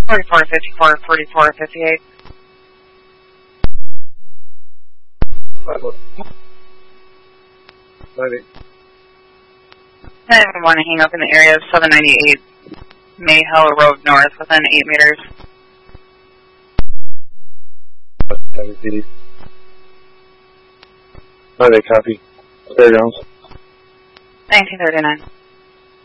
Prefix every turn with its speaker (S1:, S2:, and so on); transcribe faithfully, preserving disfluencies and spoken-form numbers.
S1: forty-four fifty-four, forty-four fifty-eight.
S2: Five eight.
S1: I want to hang up in the area of seven ninety-eight Mayhill Road North within eight meters.
S2: seven P D. Five eight, copy. Fairgrounds.
S1: nineteen thirty-nine.